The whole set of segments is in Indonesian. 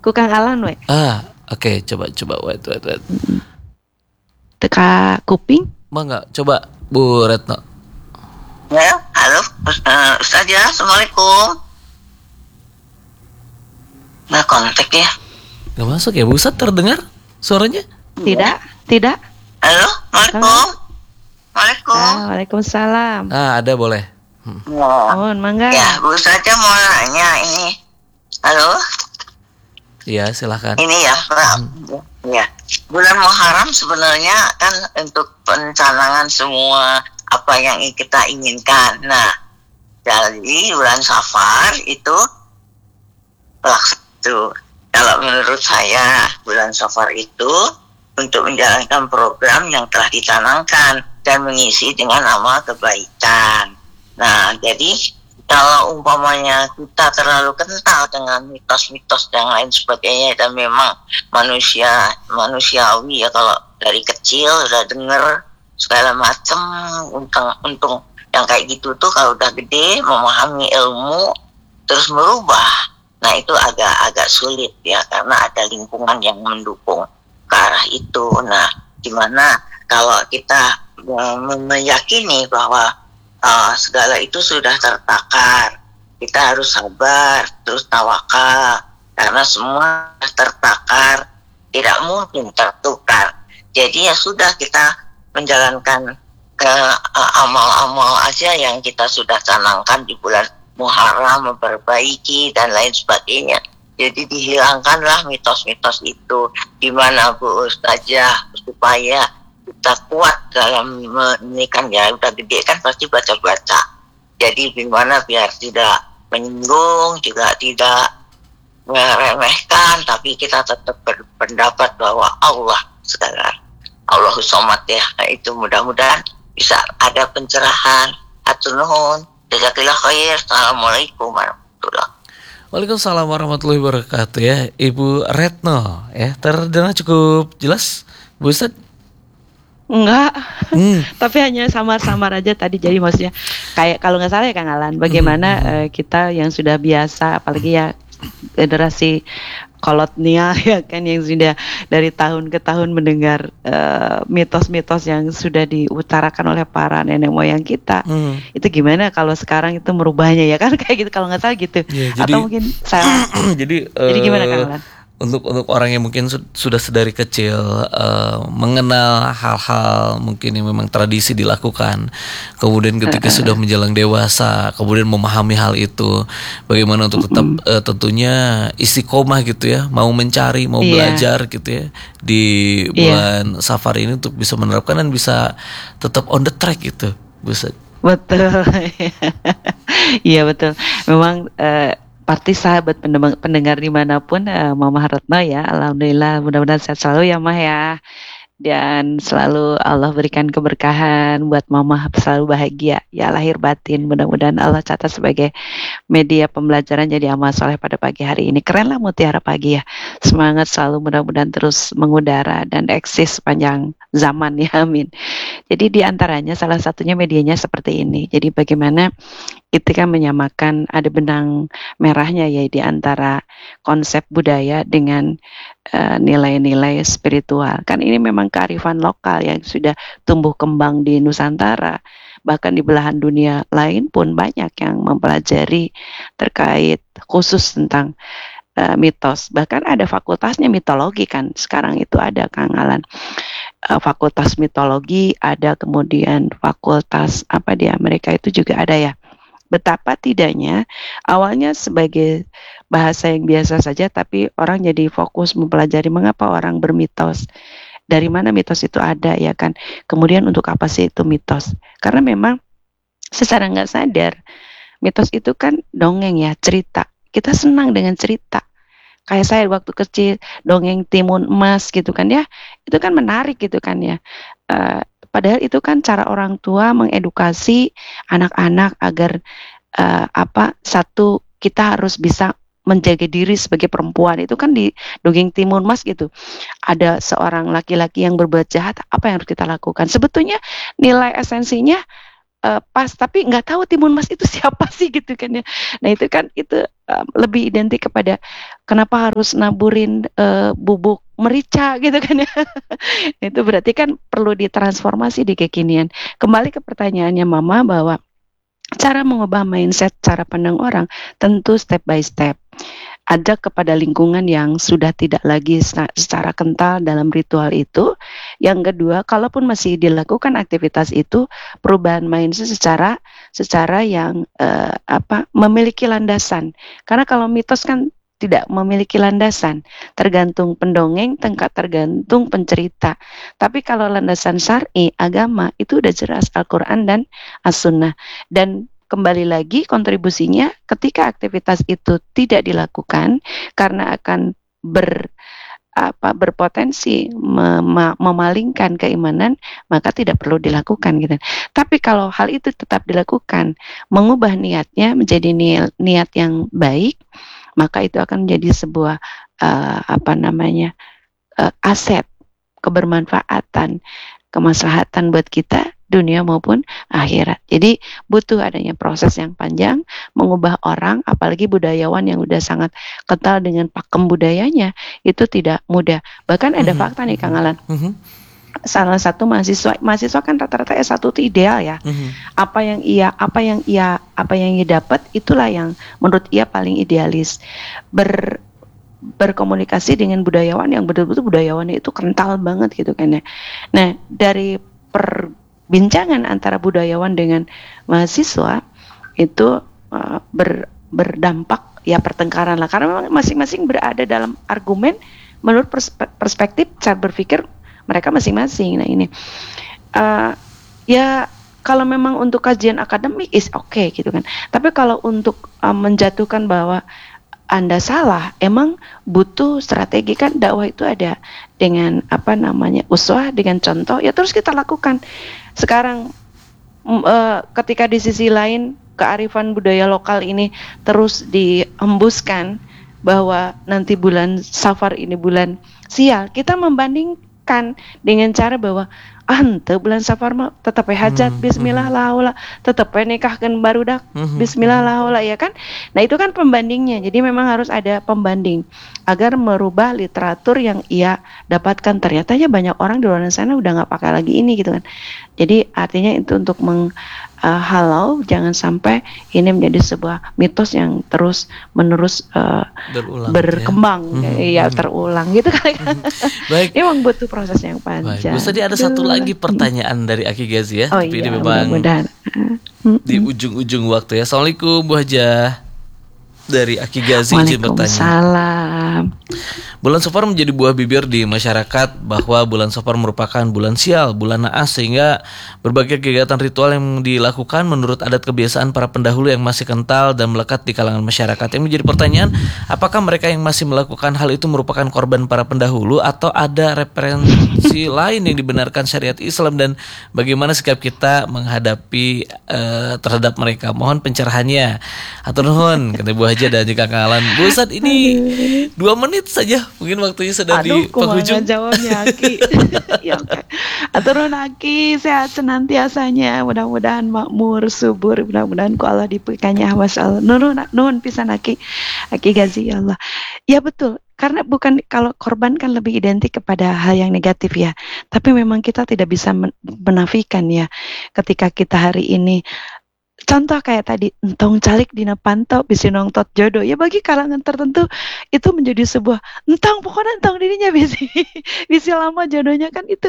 ku Kang Alan we. Oke, coba wait. Teka kuping. Mangga, coba Bu Retno. Ya, halo, Ustaz ya, Assalamualaikum. Nggak kontak ya? Gak masuk ya, Bu Ustaz terdengar suaranya? Tidak. Halo, Assalamualaikum. Waalaikumsalam. Ada boleh. Mohon mangga. Ya, Bu Ustaz mau nanya ini. Halo? Iya, silakan. Ini ya, ya. Bulan Muharram sebenarnya kan untuk pencanangan semua apa yang kita inginkan. Nah, jadi bulan Safar itu kalau menurut saya bulan Safar itu untuk menjalankan program yang telah dicanangkan dan mengisi dengan amal kebaikan. Nah, jadi kalau umpamanya kita terlalu kental dengan mitos-mitos dan lain sebagainya dan memang manusiawi ya, kalau dari kecil udah denger segala macam, untung yang kayak gitu tuh kalau udah gede memahami ilmu terus merubah, nah itu agak sulit ya, karena ada lingkungan yang mendukung ke arah itu. Nah, gimana kalau kita meyakini bahwa segala itu sudah tertakar, kita harus sabar terus tawakal, karena semua tertakar, tidak mungkin tertukar. Jadi ya sudah, kita menjalankan ke amal-amal aja yang kita sudah canangkan di bulan Muharram, memperbaiki dan lain sebagainya. Jadi dihilangkanlah mitos-mitos itu. Gimana Bu Ustazah supaya kita kuat dalam ini kan ya, udah gede kan pasti baca-baca. Jadi gimana biar tidak menyinggung, juga tidak meremehkan, tapi kita tetap berpendapat bahwa Allah segala, Allahus Somad ya. Nah, itu mudah-mudahan bisa ada pencerahan. Hatur nuhun, jazakallahu khair. Assalamualaikum warahmatullahi wabarakatuh. Waalaikumsalam warahmatullahi wabarakatuh ya, Ibu Retno ya. Terdengar cukup jelas, Bu Ustaz? Enggak, tapi hanya samar-samar aja tadi. Jadi maksudnya kayak kalau nggak salah ya Kang Alan, bagaimana kita yang sudah biasa, apalagi ya generasi kolotnia ya kan, yang sudah dari tahun ke tahun mendengar mitos-mitos yang sudah diutarakan oleh para nenek moyang kita. Itu gimana kalau sekarang itu merubahnya ya kan, kayak gitu kalau nggak salah gitu. Ya, atau mungkin salah. jadi gimana Kang Alan? Untuk orang yang mungkin sudah sedari kecil mengenal hal-hal mungkin yang memang tradisi dilakukan, kemudian ketika sudah menjelang dewasa kemudian memahami hal itu, bagaimana untuk tetap tentunya istiqomah gitu ya, mau mencari, mau belajar gitu ya di bulan Safar ini untuk bisa menerapkan dan bisa tetap on the track gitu, Buset. Betul. Iya betul. Memang Parti sahabat pendengar dimanapun, Mama Retno ya, alhamdulillah mudah-mudahan sehat selalu ya Mah ya, dan selalu Allah berikan keberkahan buat Mama, selalu bahagia ya lahir batin. Mudah-mudahan Allah catat sebagai media pembelajaran jadi amal soleh pada pagi hari ini. Keren lah Mutiara Pagi ya, semangat selalu, mudah-mudahan terus mengudara dan eksis sepanjang zaman ya, amin. Jadi diantaranya salah satunya medianya seperti ini. Jadi bagaimana itu kan menyamakan, ada benang merahnya ya di antara konsep budaya dengan nilai-nilai spiritual. Kan ini memang kearifan lokal yang sudah tumbuh kembang di Nusantara. Bahkan di belahan dunia lain pun banyak yang mempelajari terkait khusus tentang mitos. Bahkan ada fakultasnya mitologi kan, sekarang itu ada Kang Alan. Fakultas mitologi ada, kemudian fakultas mereka itu juga ada ya. Betapa tidaknya awalnya sebagai bahasa yang biasa saja, tapi orang jadi fokus mempelajari mengapa orang bermitos, dari mana mitos itu ada ya kan, kemudian untuk apa sih itu mitos. Karena memang secara nggak sadar mitos itu kan dongeng ya, cerita. Kita senang dengan cerita. Kayak saya waktu kecil dongeng Timun Emas gitu kan ya, itu kan menarik gitu kan ya. Padahal itu kan cara orang tua mengedukasi anak-anak agar satu, kita harus bisa menjaga diri sebagai perempuan. Itu kan di dongeng Timun Mas gitu. Ada seorang laki-laki yang berbuat jahat, apa yang harus kita lakukan? Sebetulnya nilai esensinya pas, tapi nggak tahu timun mas itu siapa sih gitu kan ya. Nah itu kan lebih identik kepada kenapa harus naburin bubuk merica gitu kan ya. Itu berarti kan perlu ditransformasi di kekinian. Kembali ke pertanyaannya Mama bahwa cara mengubah mindset, cara pandang orang tentu step by step. Ajak kepada lingkungan yang sudah tidak lagi secara kental dalam ritual itu. Yang kedua, kalaupun masih dilakukan aktivitas itu, perubahan mindset secara yang memiliki landasan. Karena kalau mitos kan tidak memiliki landasan, tergantung pendongeng, tergantung pencerita. Tapi kalau landasan syar'i, agama, itu udah jelas Al-Quran dan As-Sunnah. Dan kembali lagi kontribusinya ketika aktivitas itu tidak dilakukan karena akan berpotensi memalingkan keimanan, maka tidak perlu dilakukan gitu. Tapi kalau hal itu tetap dilakukan, mengubah niatnya menjadi niat yang baik, maka itu akan menjadi sebuah aset, kebermanfaatan, kemaslahatan buat kita dunia maupun akhirat. Jadi butuh adanya proses yang panjang mengubah orang, apalagi budayawan yang udah sangat kental dengan pakem budayanya, itu tidak mudah. Bahkan ada fakta nih Kang Alan. Salah satu mahasiswa kan rata-rata S1 itu ideal ya. Apa yang ia dapat itulah yang menurut ia paling idealis. Berkomunikasi dengan budayawan yang betul-betul budayawannya itu kental banget gitu kan ya. Nah, dari perbincangan antara budayawan dengan mahasiswa itu berdampak ya pertengkaran lah, karena memang masing-masing berada dalam argumen menurut perspektif cara berpikir mereka masing-masing. Nah ini ya kalau memang untuk kajian akademik is okay gitu kan, tapi kalau untuk menjatuhkan bahwa Anda salah, emang butuh strategi kan. Dakwah itu ada dengan uswah, dengan contoh, ya terus kita lakukan. Sekarang ketika di sisi lain kearifan budaya lokal ini terus dihembuskan bahwa nanti bulan Safar ini bulan sial, kita membandingkan dengan cara bahwa ante bulan Safar mah tetap hajat bismillah laula, tetap nikahkan barudak bismillah laula, ya kan. Nah itu kan pembandingnya. Jadi memang harus ada pembanding agar merubah literatur yang ia dapatkan. Ternyata ya banyak orang di luar sana udah nggak pakai lagi ini gitu kan. Jadi artinya itu untuk menghalau jangan sampai ini menjadi sebuah mitos yang terus menerus berkembang ya, terulang gitu kan. Baik. Emang butuh proses yang panjang. Baik. Tadi ada satu lagi pertanyaan dari Aki Gazi ya. Oh tapi iya, ini memang mudah-mudahan di ujung-ujung waktu ya. Assalamualaikum Bu Hajah. Dari Aki Gazi izin bertanya. Waalaikumsalam. Bulan Safar menjadi buah bibir di masyarakat bahwa bulan Safar merupakan bulan sial, bulan naas, sehingga berbagai kegiatan ritual yang dilakukan menurut adat kebiasaan para pendahulu yang masih kental dan melekat di kalangan masyarakat. Yang menjadi pertanyaan, apakah mereka yang masih melakukan hal itu merupakan korban para pendahulu atau ada referensi lain yang dibenarkan syariat Islam, dan bagaimana sikap kita menghadapi terhadap mereka? Mohon pencerahannya. Atur nuhun, kata Bu Haja dan juga Kang Alan. Bu Ustad, ini 2 menit saja, mungkin waktunya sudah di penghujung. Jawabnya Aki. Ya, okay. Atur nuhun Aki, sehat senantiasanya, mudah-mudahan makmur, subur, mudah-mudahan ku Allah diberikannya hawas Allah. Nuhun pisan Aki Gazi, ya Allah. Ya betul, karena bukan, kalau korban kan lebih identik kepada hal yang negatif ya, tapi memang kita tidak bisa menafikan ya, ketika kita hari ini contoh kayak tadi entong calik dina pantau bisi nongtot jodoh, ya bagi kalangan tertentu itu menjadi sebuah entong, pokoknya entong dirinya bisi lama jodohnya kan, itu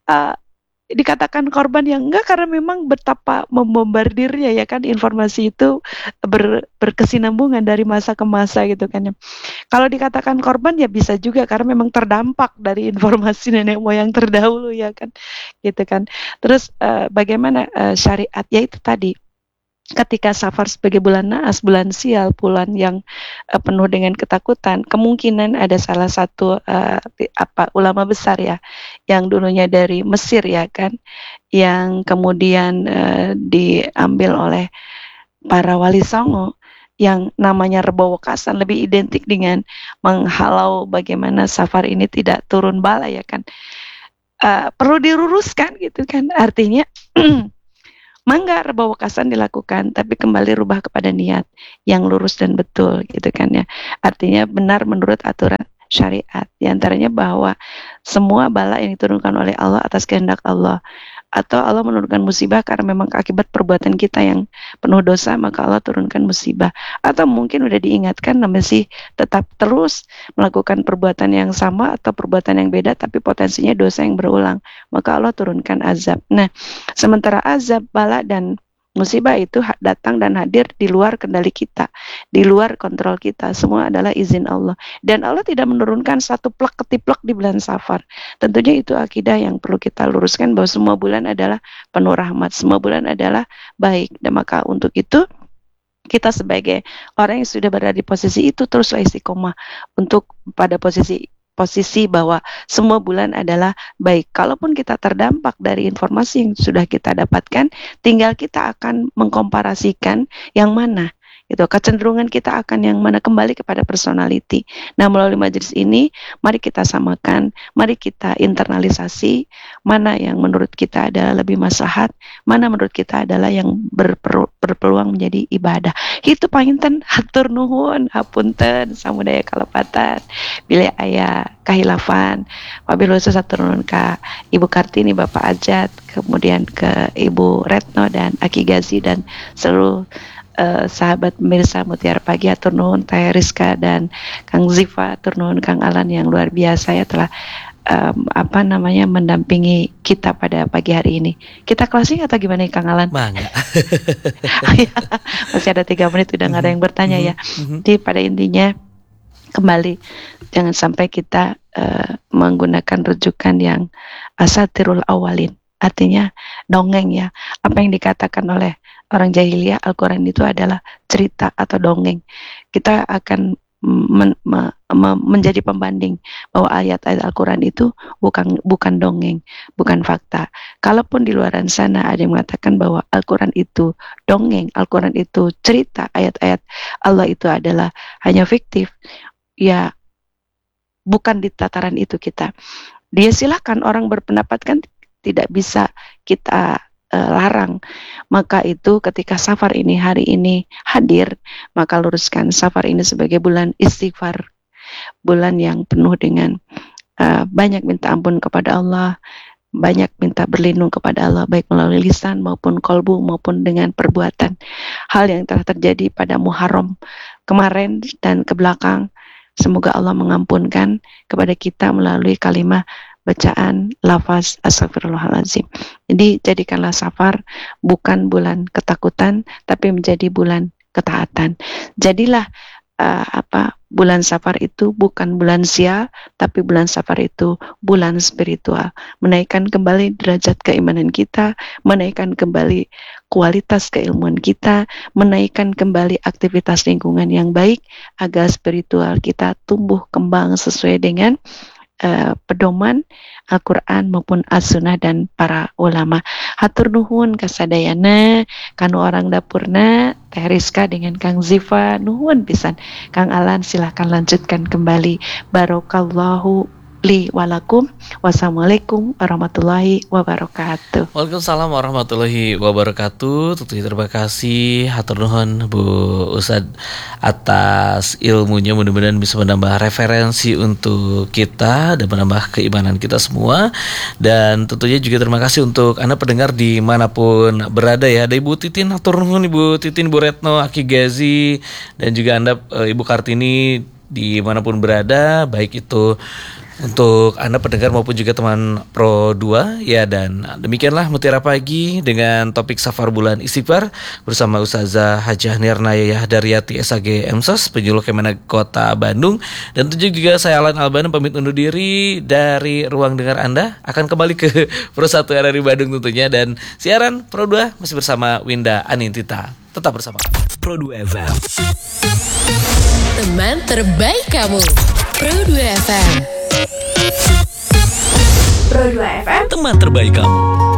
dikatakan korban yang enggak, karena memang betapa membombardirnya ya kan, informasi itu berkesinambungan dari masa ke masa gitu kan ya. Kalau dikatakan korban ya bisa juga karena memang terdampak dari informasi nenek moyang terdahulu ya kan, gitu kan. Terus bagaimana syariat, ya itu tadi, ketika Safar sebagai bulan naas, bulan sial, bulan yang penuh dengan ketakutan, kemungkinan ada salah satu ulama besar ya, yang dulunya dari Mesir ya kan, yang kemudian diambil oleh para wali songo, yang namanya Rebo Wekasan, lebih identik dengan menghalau bagaimana Safar ini tidak turun bala ya kan. Perlu diluruskan gitu kan, artinya mangga rebawakasan dilakukan, tapi kembali rubah kepada niat yang lurus dan betul gitu kan ya. Artinya benar menurut aturan syariat. Di antaranya bahwa semua bala yang diturunkan oleh Allah atas kehendak Allah, atau Allah menurunkan musibah karena memang akibat perbuatan kita yang penuh dosa, maka Allah turunkan musibah. Atau mungkin udah diingatkan masih tetap terus melakukan perbuatan yang sama atau perbuatan yang beda tapi potensinya dosa yang berulang, maka Allah turunkan azab. Nah, sementara azab, bala dan musibah itu datang dan hadir di luar kendali kita, di luar kontrol kita. Semua adalah izin Allah. Dan Allah tidak menurunkan satu plek ketiplek di bulan Safar. Tentunya itu akidah yang perlu kita luruskan, bahwa semua bulan adalah penuh rahmat, semua bulan adalah baik. Dan maka untuk itu kita sebagai orang yang sudah berada di posisi itu teruslah istiqomah untuk pada posisi bahwa semua bulan adalah baik. Kalaupun kita terdampak dari informasi yang sudah kita dapatkan, tinggal kita akan mengkomparasikan yang mana. Itu kecenderungan kita akan yang mana, kembali kepada personality. Nah, melalui majelis ini mari kita samakan, mari kita internalisasi mana yang menurut kita adalah lebih maslahat, mana menurut kita adalah yang berpeluang menjadi ibadah. Itu panginten hatur nuhun, hapunten samudaya kalepatan, bila aya kahilafan, wabillahi hatur nuhun ka Ibu Kartini, Bapak Ajat, kemudian ke Ibu Retno dan Aki Gazi dan seluruh sahabat pemirsa Mutiara Pagi, hatur nuhun Teh Rizka dan Kang Ziva, hatur nuhun Kang Alan yang luar biasa ya telah mendampingi kita pada pagi hari ini. Kita closing atau gimana nih Kang Alan? Bangga. Masih ada 3 menit, udah nggak ada yang bertanya ya. Jadi pada intinya kembali, jangan sampai kita menggunakan rujukan yang asatirul awalin, artinya dongeng ya. Apa yang dikatakan oleh orang jahiliyah, Al-Quran itu adalah cerita atau dongeng. Kita akan menjadi pembanding bahwa ayat-ayat Al-Quran itu bukan dongeng, bukan fakta. Kalaupun di luar sana ada yang mengatakan bahwa Al-Quran itu dongeng, Al-Quran itu cerita, ayat-ayat Allah itu adalah hanya fiktif, ya bukan di tataran itu kita. Dia silakan orang berpendapat, kan tidak bisa kita larang. Maka itu ketika Safar ini hari ini hadir, maka luruskan Safar ini sebagai bulan istighfar, bulan yang penuh dengan banyak minta ampun kepada Allah, banyak minta berlindung kepada Allah, baik melalui lisan maupun kolbu maupun dengan perbuatan. Hal yang telah terjadi pada Muharram kemarin dan ke belakang, semoga Allah mengampunkan kepada kita melalui kalimat bacaan lafaz astagfirullahaladzim. Jadi jadikanlah Safar bukan bulan ketakutan, tapi menjadi bulan ketaatan. Jadilah bulan Safar itu bukan bulan sial, tapi bulan Safar itu bulan spiritual. Menaikkan kembali derajat keimanan kita, menaikkan kembali kualitas keilmuan kita, menaikkan kembali aktivitas lingkungan yang baik, agar spiritual kita tumbuh kembang sesuai dengan pedoman Al-Quran maupun As-Sunnah dan para ulama. Hatur nuhun kasadayana kanu orang dapurna Teh Rizka dengan Kang Ziva, nuhun pisan. Kang Alan silahkan lanjutkan kembali. Barokallahu li walakum. Wassalamualaikum warahmatullahi wabarakatuh. Waalaikumsalam warahmatullahi wabarakatuh. Tentunya terima kasih hatur nuhun Bu Ustadz atas ilmunya, mudah-mudahan bisa menambah referensi untuk kita dan menambah keimanan kita semua. Dan tentunya juga terima kasih untuk Anda pendengar dimanapun berada ya. Ada Ibu Titin, hatur nuhun Ibu Titin, Bu Retno, Aki Gazi, dan juga Anda Ibu Kartini dimanapun berada, baik itu untuk Anda pendengar maupun juga teman Pro 2 ya. Dan demikianlah Mutiara Pagi dengan topik Safar Bulan Istighfar bersama Ustazah Hajah Nirnayah Daryati SAG MSOS, penyuluh Kemenag Kota Bandung. Dan tentu juga saya Alan Albana pamit undur diri dari ruang dengar Anda, akan kembali ke Pro 1 RRI Bandung tentunya. Dan siaran Pro 2 masih bersama Winda Anintita. Tetap bersama Pro 2 FM, teman terbaik kamu. Pro 2 FM. Pro 2 FM, teman terbaik kamu.